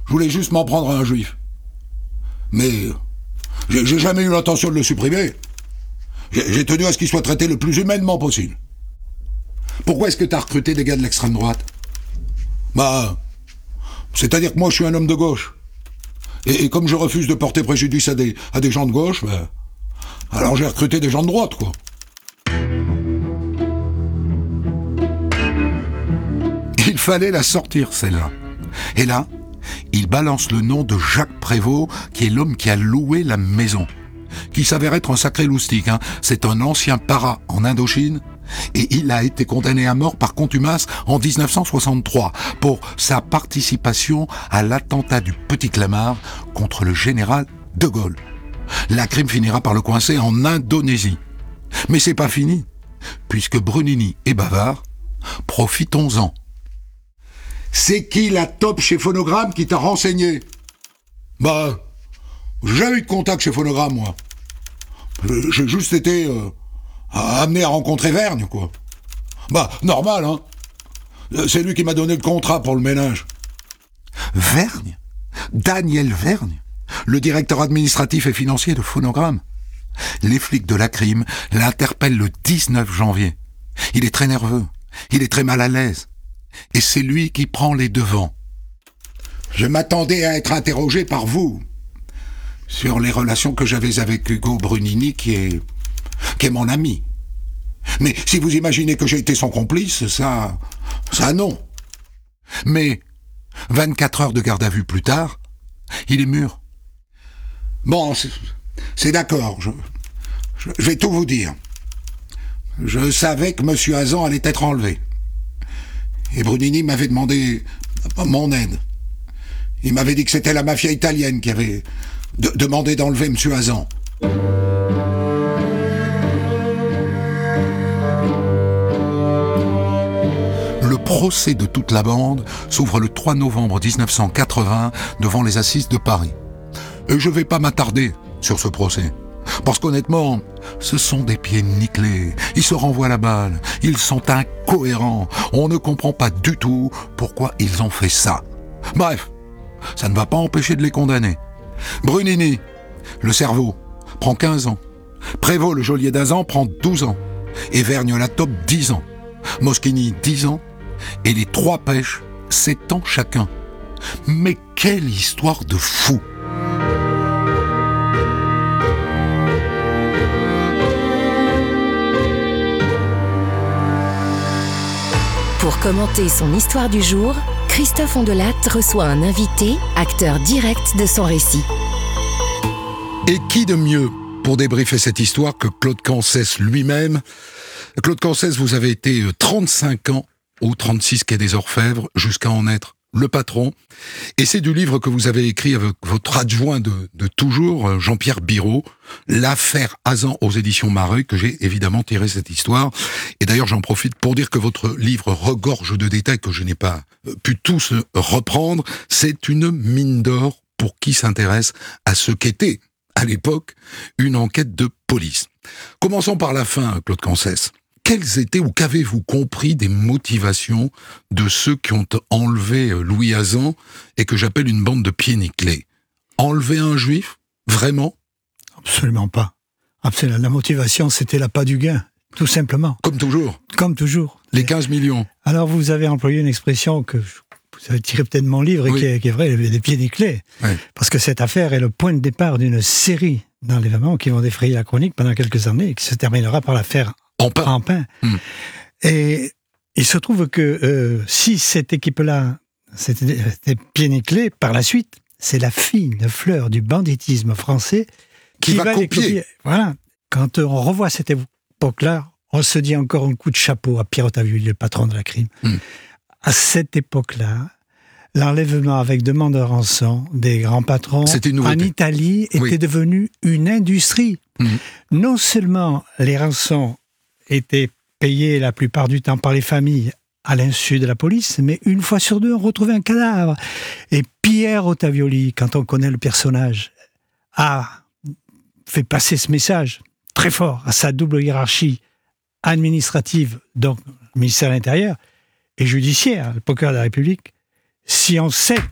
Je voulais juste m'en prendre à un juif. Mais j'ai jamais eu l'intention de le supprimer. J'ai tenu à ce qu'il soit traité le plus humainement possible. Pourquoi est-ce que t'as recruté des gars de l'extrême droite ? C'est-à-dire que moi je suis un homme de gauche. Et comme je refuse de porter préjudice à des gens de gauche, alors j'ai recruté des gens de droite, quoi. Il fallait la sortir, celle-là. Et là, il balance le nom de Jacques Prévost, qui est l'homme qui a loué la maison, qui s'avère être un sacré loustic, hein. C'est un ancien para en Indochine, et il a été condamné à mort par contumace en 1963 pour sa participation à l'attentat du Petit Clamart contre le général de Gaulle. La crime finira par le coincer en Indonésie. Mais c'est pas fini, puisque Brunini est bavard. Profitons-en. C'est qui la top chez Phonogramme qui t'a renseigné ? J'ai jamais eu de contact chez Phonogramme, moi. J'ai juste été amené à rencontrer Vergne, quoi. Normal, hein. C'est lui qui m'a donné le contrat pour le ménage. Vergne ? Daniel Vergne ? Le directeur administratif et financier de Phonogramme. Les flics de la crime l'interpellent le 19 janvier. Il est très nerveux, il est très mal à l'aise. Et c'est lui qui prend les devants. Je m'attendais à être interrogé par vous sur les relations que j'avais avec Ugo Brunini, qui est mon ami. Mais si vous imaginez que j'ai été son complice, ça non. Mais 24 heures de garde à vue plus tard, il est mûr. Bon, c'est d'accord, je vais tout vous dire. Je savais que M. Hazan allait être enlevé. Et Brunini m'avait demandé mon aide. Il m'avait dit que c'était la mafia italienne qui avait demandé d'enlever M. Hazan. Le procès de toute la bande s'ouvre le 3 novembre 1980 devant les assises de Paris. Et je vais pas m'attarder sur ce procès. Parce qu'honnêtement, ce sont des pieds nickelés. Ils se renvoient la balle. Ils sont incohérents. On ne comprend pas du tout pourquoi ils ont fait ça. Bref, ça ne va pas empêcher de les condamner. Brunini, le cerveau, prend 15 ans. Prévost, le geôlier d'Azan, prend 12 ans. Et Vergne la top, 10 ans. Moschini, 10 ans. Et les 3 pêches, 7 ans chacun. Mais quelle histoire de fou! Pour commenter son histoire du jour, Christophe Ondelat reçoit un invité, acteur direct de son récit. Et qui de mieux pour débriefer cette histoire que Claude Cancès lui-même ? Claude Cancès, vous avez été 35 ans au 36 quai des Orfèvres, jusqu'à en être le patron. Et c'est du livre que vous avez écrit avec votre adjoint de toujours, Jean-Pierre Biraud, l'affaire Hazan aux éditions Mareuil, que j'ai évidemment tiré cette histoire. Et d'ailleurs, j'en profite pour dire que votre livre regorge de détails que je n'ai pas pu tous reprendre. C'est une mine d'or pour qui s'intéresse à ce qu'était, à l'époque, une enquête de police. Commençons par la fin, Claude Cancès. Quelles étaient ou qu'avez-vous compris des motivations de ceux qui ont enlevé Louis Hazan et que j'appelle une bande de pieds nickelés ? Enlever un juif ? Vraiment ? Absolument pas. Absolument. La motivation, c'était l'appât du gain, tout simplement. Comme toujours ? Comme toujours. Les 15 millions. Alors vous avez employé une expression que vous avez tirée peut-être de mon livre, oui. et qui est vraie, des pieds nickelés. Oui. Parce que cette affaire est le point de départ d'une série d'enlèvements qui vont défrayer la chronique pendant quelques années et qui se terminera par l'affaire Ampin. Et il se trouve que si cette équipe-là c'était pieds nickelés, par la suite, c'est la fine fleur du banditisme français qui va les copier. Voilà. Quand on revoit cette époque-là, on se dit encore un coup de chapeau à Pierre Ottavioli, le patron de la crime. À cette époque-là, l'enlèvement avec demande de rançon des grands patrons en Italie était devenu une industrie. Non seulement les rançons étaient payées la plupart du temps par les familles à l'insu de la police, mais une fois sur deux, on retrouvait un cadavre. Et Pierre Ottavioli, quand on connaît le personnage, a fait passer ce message très fort à sa double hiérarchie administrative, donc le ministère de l'Intérieur, et judiciaire, le procureur de la République. Si on cède